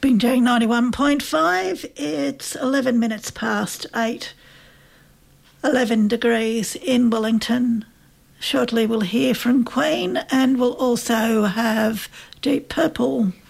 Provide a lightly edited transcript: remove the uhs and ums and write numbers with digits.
Been doing 91.5. It's 11 minutes past 8. 11 degrees in Wellington. Shortly we'll hear from Queen, and we'll also have Deep Purple.